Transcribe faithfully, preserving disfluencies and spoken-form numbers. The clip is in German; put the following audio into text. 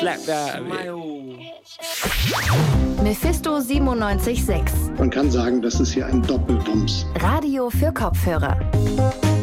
slap that. Mephisto siebenundneunzig Komma sechs. Man kann sagen, das ist hier ein Doppelwumms. Radio für Kopfhörer.